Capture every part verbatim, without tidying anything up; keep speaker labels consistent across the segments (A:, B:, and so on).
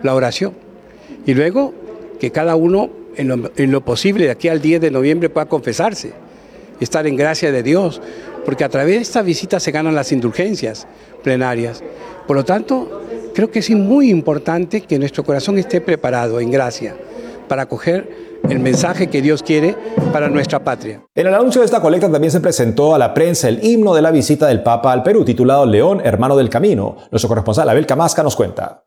A: la oración. Y luego que cada uno en lo, en lo posible de aquí al diez de noviembre pueda confesarse, estar en gracia de Dios, porque a través de esta visita se ganan las indulgencias plenarias. Por lo tanto, creo que es muy importante que nuestro corazón esté preparado en gracia para acoger el mensaje que Dios quiere para nuestra patria.
B: En el anuncio de esta colecta también se presentó a la prensa el himno de la visita del Papa al Perú, titulado León, hermano del camino. Nuestro corresponsal Abel Camasca nos cuenta.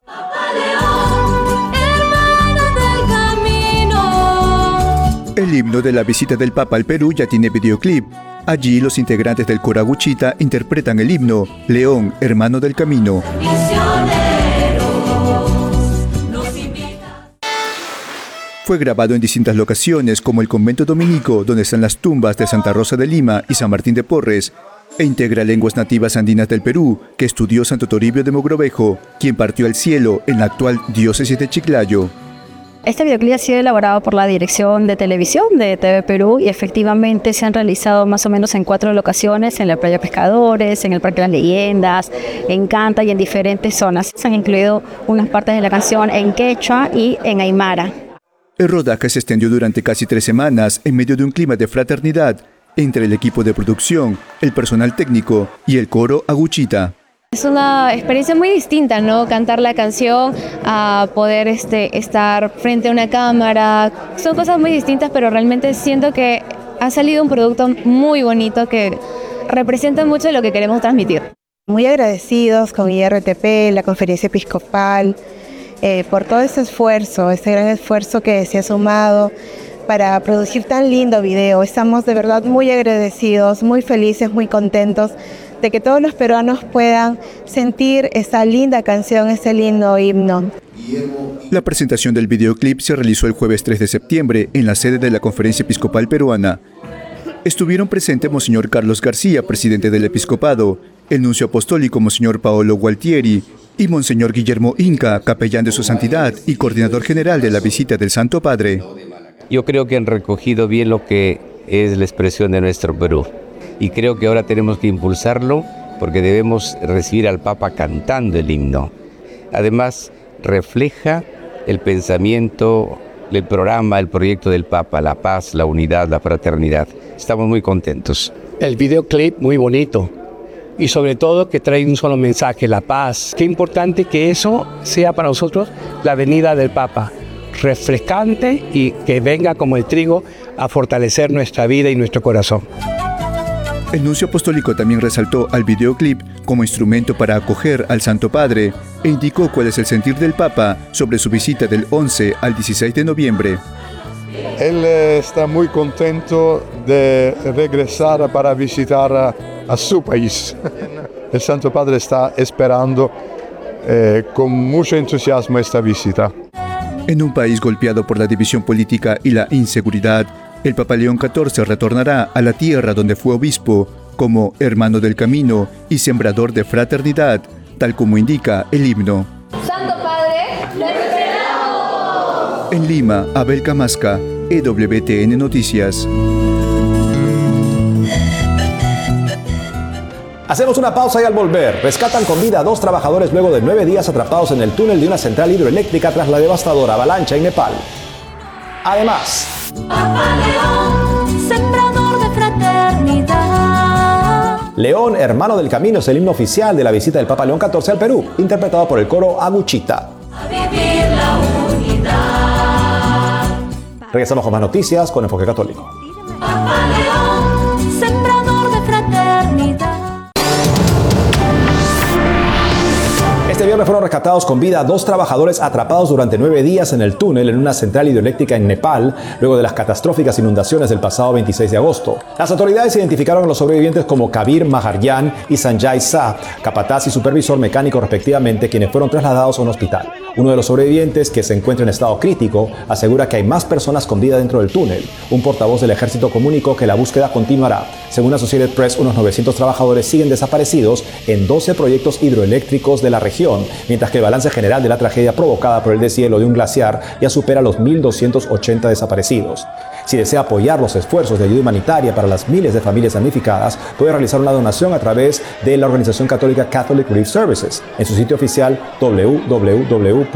C: El himno de la visita del Papa al Perú ya tiene videoclip. Allí los integrantes del coro Aguchita interpretan el himno León, hermano del camino. Fue grabado en distintas locaciones, como el convento dominico, donde están las tumbas de Santa Rosa de Lima y San Martín de Porres, e integra lenguas nativas andinas del Perú, que estudió Santo Toribio de Mogrovejo, quien partió al cielo en la actual diócesis de Chiclayo.
D: Este videoclip ha sido elaborado por la Dirección de Televisión de T V Perú y efectivamente se han realizado más o menos en cuatro locaciones, en la Playa Pescadores, en el Parque de las Leyendas, en Canta y en diferentes zonas. Se han incluido unas partes de la canción en quechua y en aymara.
C: El rodaje se extendió durante casi tres semanas en medio de un clima de fraternidad entre el equipo de producción, el personal técnico y el coro Aguchita.
E: Es una experiencia muy distinta, ¿no? Cantar la canción, a poder este, estar frente a una cámara. Son cosas muy distintas, pero realmente siento que ha salido un producto muy bonito que representa mucho de lo que queremos transmitir.
F: Muy agradecidos con I R T P, la Conferencia Episcopal, eh, por todo ese esfuerzo, ese gran esfuerzo que se ha sumado para producir tan lindo video. Estamos de verdad muy agradecidos, muy felices, muy contentos de que todos los peruanos puedan sentir esa linda canción, ese lindo himno.
C: La presentación del videoclip se realizó el jueves tres de septiembre en la sede de la Conferencia Episcopal Peruana. Estuvieron presentes Monseñor Carlos García, presidente del Episcopado, el nuncio apostólico Monseñor Paolo Gualtieri y Monseñor Guillermo Inca, capellán de su santidad y coordinador general de la visita del Santo Padre.
G: Yo creo que han recogido bien lo que es la expresión de nuestro Perú. Y creo que ahora tenemos que impulsarlo porque debemos recibir al Papa cantando el himno. Además, refleja el pensamiento, el programa, el proyecto del Papa, la paz, la unidad, la fraternidad. Estamos muy contentos.
A: El videoclip muy bonito y sobre todo que trae un solo mensaje, la paz. Qué importante que eso sea para nosotros la venida del Papa, refrescante y que venga como el trigo a fortalecer nuestra vida y nuestro corazón.
C: El nuncio apostólico también resaltó al videoclip como instrumento para acoger al Santo Padre e indicó cuál es el sentir del Papa sobre su visita del once al dieciséis de noviembre.
H: Él está muy contento de regresar para visitar a, a su país. El Santo Padre está esperando eh, con mucho entusiasmo esta visita.
C: En un país golpeado por la división política y la inseguridad, el Papa León catorce retornará a la tierra donde fue obispo, como hermano del camino y sembrador de fraternidad, tal como indica el himno.
E: Santo Padre, te esperamos.
C: En Lima, Abel Camasca, E W T N Noticias.
B: Hacemos una pausa y al volver, rescatan con vida a dos trabajadores luego de nueve días atrapados en el túnel de una central hidroeléctrica tras la devastadora avalancha en Nepal. Además,
I: Papa León, sembrador de fraternidad.
B: León, hermano del camino, es el himno oficial de la visita del Papa León catorce al Perú, interpretado por el coro Aguchita.
I: A vivir la unidad.
B: Regresamos con más noticias con Enfoque Católico.
I: Papa León, sembrador de fraternidad.
B: Este viernes fueron rescatados con vida dos trabajadores atrapados durante nueve días en el túnel en una central hidroeléctrica en Nepal, luego de las catastróficas inundaciones del pasado veintiséis de agosto. Las autoridades identificaron a los sobrevivientes como Kabir Maharyan y Sanjay Shah, capataz y supervisor mecánico respectivamente, quienes fueron trasladados a un hospital. Uno de los sobrevivientes, que se encuentra en estado crítico, asegura que hay más personas con vida dentro del túnel. Un portavoz del ejército comunicó que la búsqueda continuará. Según Associated Press, unos novecientos trabajadores siguen desaparecidos en doce proyectos hidroeléctricos de la región, mientras que el balance general de la tragedia provocada por el deshielo de un glaciar ya supera los mil doscientos ochenta desaparecidos. Si desea apoyar los esfuerzos de ayuda humanitaria para las miles de familias damnificadas, puede realizar una donación a través de la organización católica Catholic Relief Services en su sitio oficial w w w